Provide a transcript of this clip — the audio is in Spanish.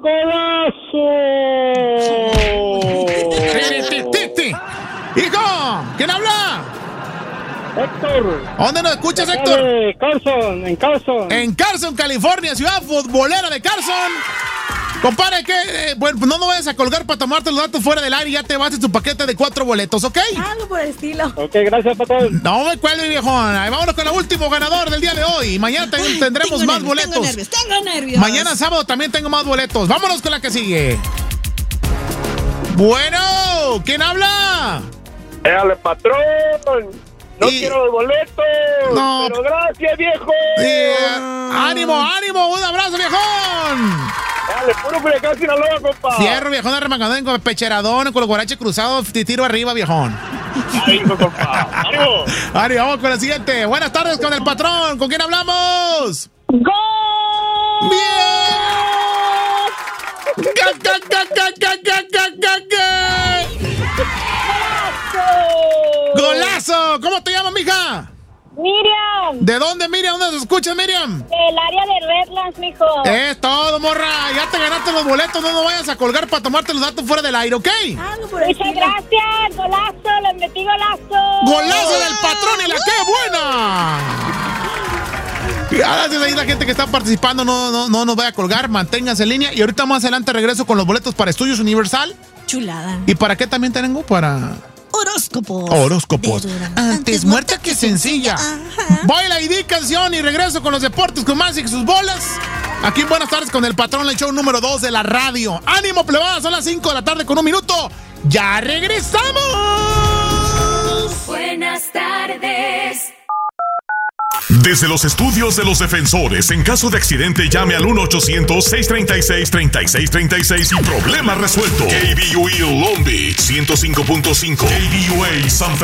¡Golazo! ¡Hijo! ¿Quién habla? Héctor. ¿Dónde nos escuchas, Héctor? En Carson. En Carson, California, ciudad futbolera de Carson. Compadre, ¿qué? Bueno, pues no nos vayas a colgar para tomarte los datos fuera del aire y ya te vas a tu paquete de 4 boletos, ¿ok? Algo por el estilo. Ok, gracias, patrón. No me cuelgue, viejón. Ahí vámonos con el último ganador del día de hoy. Mañana tendremos más boletos. Tengo nervios. Mañana sábado también tengo más boletos. Vámonos con la que sigue. Bueno, ¿quién habla? ¡Éale, patrón! No quiero los boletos. No. Pero gracias, viejo. ¡Ánimo, ánimo! ¡Un abrazo, viejón! Dale, puro Culiacán, Sinaloa, compa. Fierro, viejón, arremangadón, con pecheradón, con los guaraches cruzados, tiro arriba, viejón. ¡Ánimo, compa! ¡Ánimo! ¡Ánimo! Vamos con la siguiente. Buenas tardes con el patrón. ¿Con quién hablamos? ¡Gol! ¡Bien! ¡Golazo! ¿Cómo te llamas, mija? Miriam. ¿De dónde, Miriam? ¿Dónde se escucha, Miriam? Del área de Redlands, mijo. Es todo, morra. Ya te ganaste los boletos. No nos vayas a colgar para tomarte los datos fuera del aire, ¿ok? Muchas gracias. Golazo. Les metí golazo. ¡Golazo del patrón y la qué buena! Gracias ahí la gente que está participando. No nos vaya a colgar. Manténganse en línea. Y ahorita más adelante regreso con los boletos para Estudios Universal. Chulada. ¿Y para qué también tengo? Para... Horóscopos. Antes muerta que sencilla. Voy a la ID canción y regreso con los deportes con más y sus bolas. Aquí en Buenas Tardes con el patrón, el show número 2 de la radio. ¡Ánimo, plebada! Son las 5 de la tarde con 1 minuto. ¡Ya regresamos! Buenas tardes. Desde los estudios de los defensores, en caso de accidente llame al 1-800-636-3636 y problema resuelto. KBUE Long Beach 105.5, KBUA San Fernando.